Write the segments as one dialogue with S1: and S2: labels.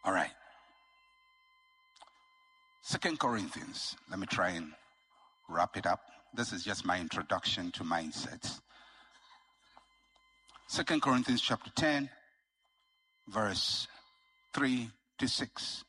S1: All right. 2 Corinthians. Let me try and wrap it up. This is just my introduction to mindsets. 2 Corinthians chapter 10, verse 3 to 6.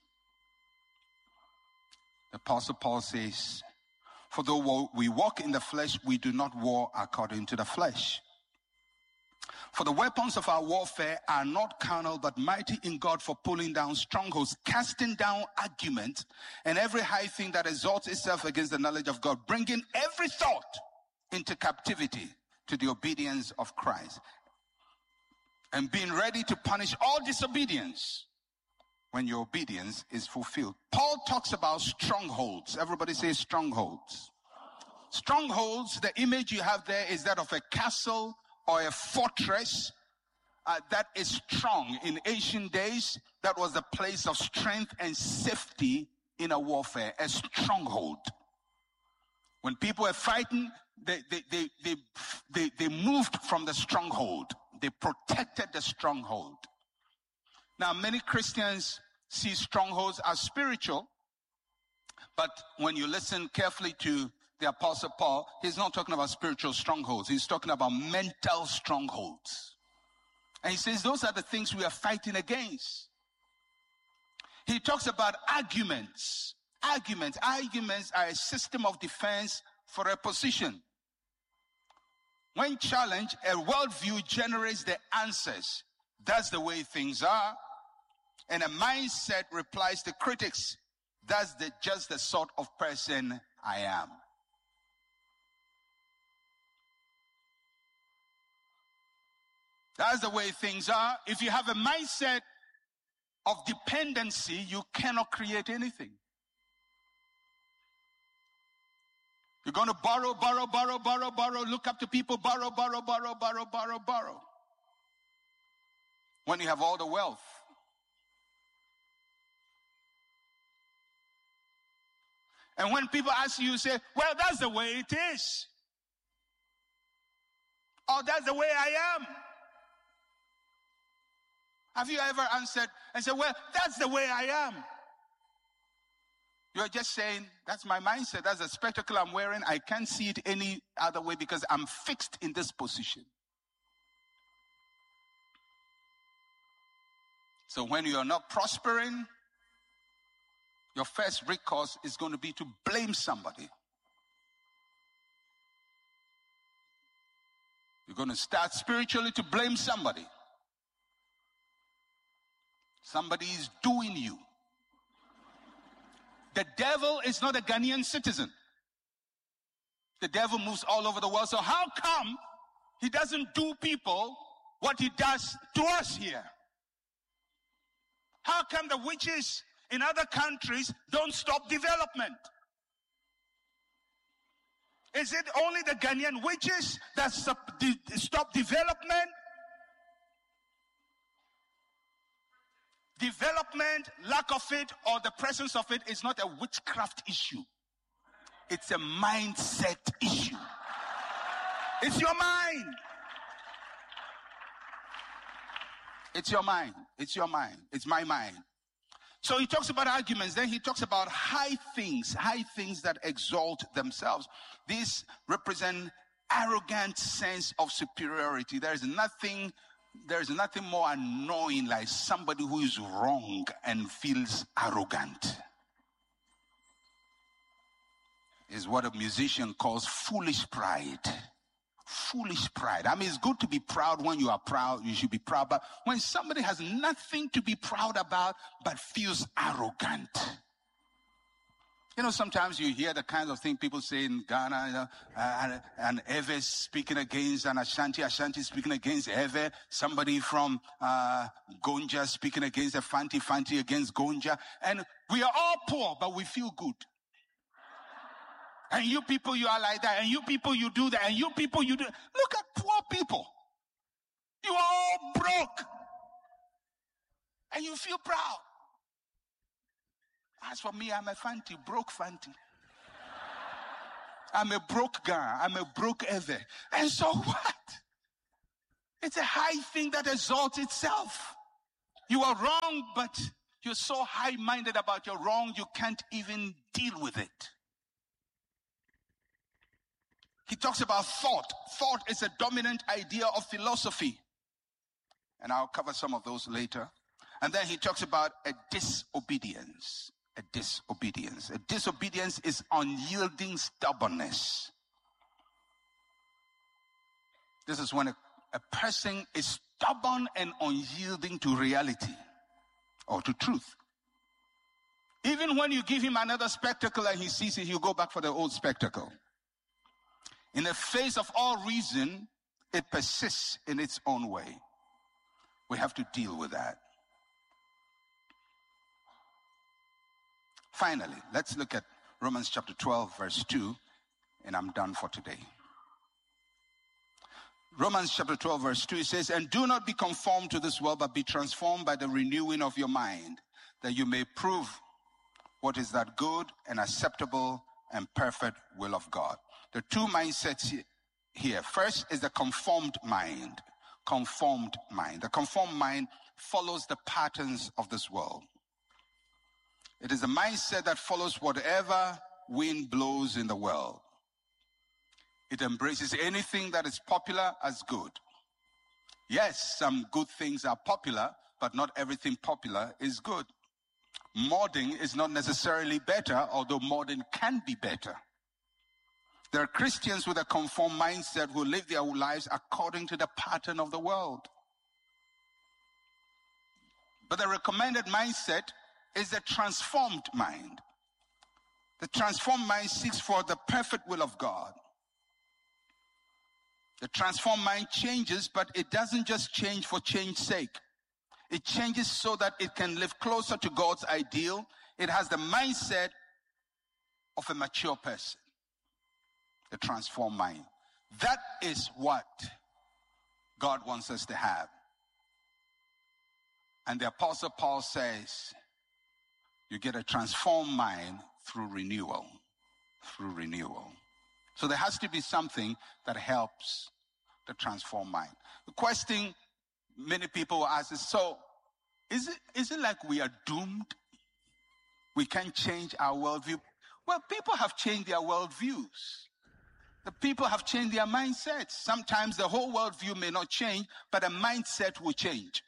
S1: The Apostle Paul says, "For though we walk in the flesh, we do not war according to the flesh. For the weapons of our warfare are not carnal, but mighty in God for pulling down strongholds, casting down arguments, and every high thing that exalts itself against the knowledge of God, bringing every thought into captivity to the obedience of Christ, and being ready to punish all disobedience when your obedience is fulfilled." Paul talks about strongholds. Everybody say strongholds. Strongholds, the image you have there is that of a castle or a fortress that is strong. In ancient days, that was the place of strength and safety in a warfare, a stronghold. When people were fighting, they moved from the stronghold. They protected the stronghold. Now, many Christians see strongholds as spiritual, but when you listen carefully to the Apostle Paul, he's not talking about spiritual strongholds. He's talking about mental strongholds. And he says those are the things we are fighting against. He talks about arguments. Arguments are a system of defense for a position. When challenged, a worldview generates the answers. That's the way things are. And a mindset replies to critics. That's just the sort of person I am. That's the way things are. If you have a mindset of dependency, you cannot create anything. You're going to borrow, look up to people, borrow. When you have all the wealth. And when people ask you, you say, well, that's the way it is. Or that's the way I am. Have you ever answered and said, well, that's the way I am? You're just saying, that's my mindset. That's the spectacle I'm wearing. I can't see it any other way because I'm fixed in this position. So when you're not prospering, your first recourse is going to be to blame somebody. You're going to start spiritually to blame somebody. Somebody is doing you. The devil is not a Ghanaian citizen. The devil moves all over the world. So how come he doesn't do people what he does to us here? How come the witches in other countries don't stop development? Is it only the Ghanaian witches that stop development? Development, lack of it, or the presence of it is not a witchcraft issue. It's a mindset issue. It's your mind. It's your mind. It's your mind. It's my mind. So he talks about arguments. Then he talks about high things that exalt themselves. These represent arrogant sense of superiority. There is nothing more annoying like somebody who is wrong and feels arrogant. Is what a musician calls foolish pride. Foolish pride. I mean, it's good to be proud when you are proud. You should be proud. But when somebody has nothing to be proud about but feels arrogant. You know, sometimes you hear the kinds of things people say in Ghana, and Eve speaking against an Ashanti speaking against Eve, somebody from Gonja speaking against a Fanti against Gonja. And we are all poor, but we feel good. And you people, you are like that. And you people, you do that. And you people, you do. Look at poor people. You are all broke. And you feel proud. As for me, I'm a Fanti, broke Fanti. I'm a broke guy. I'm a broke Eve. And so what? It's a high thing that exalts itself. You are wrong, but You're so high-minded about your wrong, you can't even deal with it. He talks about thought. Thought is a dominant idea of philosophy. And I'll cover some of those later. And then he talks about a disobedience. A disobedience. A disobedience is unyielding stubbornness. This is when a person is stubborn and unyielding to reality or to truth. Even when you give him another spectacle and he sees it, he'll go back for the old spectacle. In the face of all reason, it persists in its own way. We have to deal with that. Finally, let's look at Romans chapter 12, verse 2, and I'm done for today. Romans chapter 12, verse 2, it says, "And do not be conformed to this world, but be transformed by the renewing of your mind, that you may prove what is that good and acceptable and perfect will of God." The two mindsets here. First is the conformed mind. Conformed mind. The conformed mind follows the patterns of this world. It is a mindset that follows whatever wind blows in the world. It embraces anything that is popular as good. Yes, some good things are popular, but not everything popular is good. Modern is not necessarily better, although modern can be better. There are Christians with a conformed mindset who live their lives according to the pattern of the world. But the recommended mindset is the transformed mind. The transformed mind seeks for the perfect will of God. The transformed mind changes, but it doesn't just change for change's sake. It changes so that it can live closer to God's ideal. It has the mindset of a mature person. The transformed mind. That is what God wants us to have. And the Apostle Paul says, you get a transformed mind through renewal. Through renewal. So there has to be something that helps the transformed mind. The question many people ask is, so is it like we are doomed? We can't change our worldview? Well, people have changed their worldviews. The people have changed their mindsets. Sometimes the whole worldview may not change, but a mindset will change.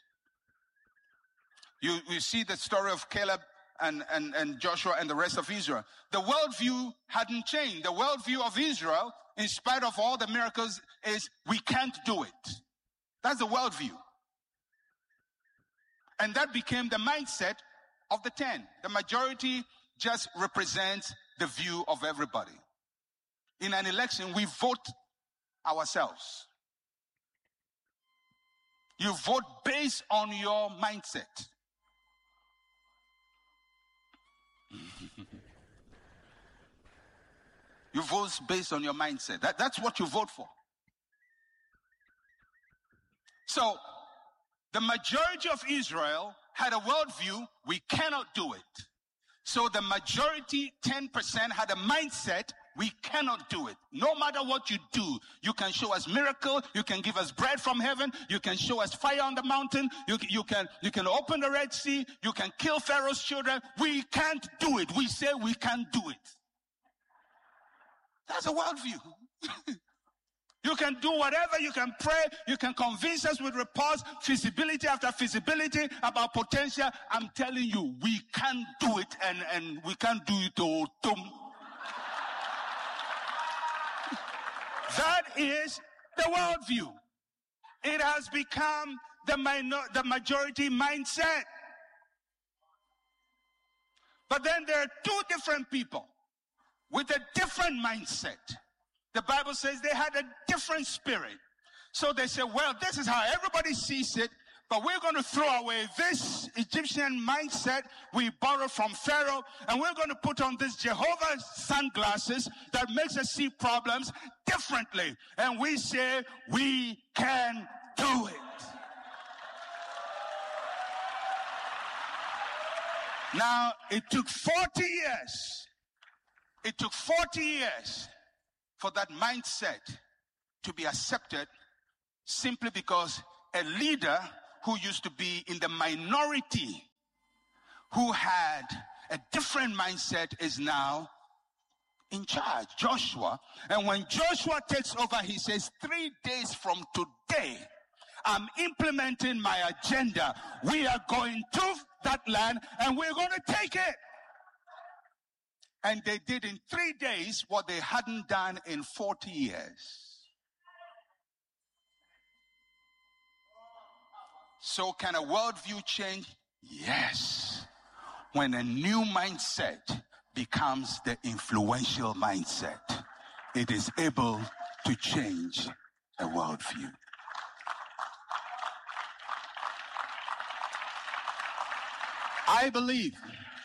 S1: You see the story of Caleb and Joshua and the rest of Israel. The worldview hadn't changed. The worldview of Israel, in spite of all the miracles, is we can't do it. That's the worldview. And that became the mindset of the 10. The majority just represents the view of everybody. In an election, we vote ourselves. You vote based on your mindset. You vote based on your mindset. That's what you vote for. So, the majority of Israel had a worldview, we cannot do it. So the majority, 10%, had a mindset, we cannot do it. No matter what you do, you can show us miracle, you can give us bread from heaven, you can show us fire on the mountain, you can open the Red Sea, you can kill Pharaoh's children. We can't do it. We say we can't do it. That's a worldview. You can do whatever, you can pray, you can convince us with reports, feasibility after feasibility about potential. I'm telling you, we can't do it and we can't do it all. That is the worldview. It has become the majority mindset. But then there are two different people with a different mindset. The Bible says they had a different spirit. So they said, well, this is how everybody sees it, but we're going to throw away this Egyptian mindset we borrowed from Pharaoh, and we're going to put on this Jehovah sunglasses that makes us see problems differently. And we say, we can do it. Now, it took 40 years. It took 40 years for that mindset to be accepted, simply because a leader who used to be in the minority, who had a different mindset is now in charge, Joshua. And when Joshua takes over, he says, 3 days from today, I'm implementing my agenda. We are going to that land and we're going to take it. And they did in 3 days what they hadn't done in 40 years. So can a worldview change? Yes. When a new mindset becomes the influential mindset, it is able to change a worldview. I believe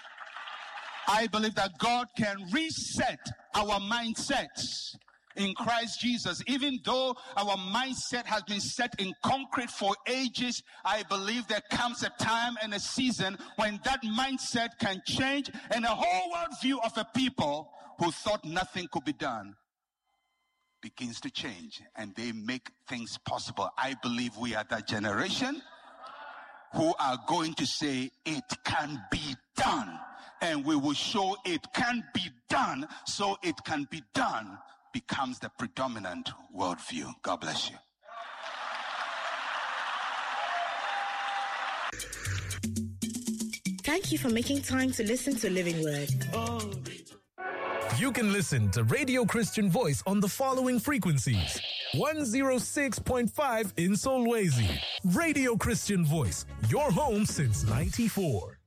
S1: that God can reset our mindsets in Christ Jesus. Even though our mindset has been set in concrete for ages, I believe there comes a time and a season when that mindset can change, and the whole worldview of a people who thought nothing could be done begins to change, and they make things possible. I believe we are that generation who are going to say it can be done, and we will show it can be done, so it can be done becomes the predominant worldview. God bless you.
S2: Thank you for making time to listen to Living Word.
S3: You can listen to Radio Christian Voice on the following frequencies. 106.5 in Solwezi. Radio Christian Voice, your home since '94.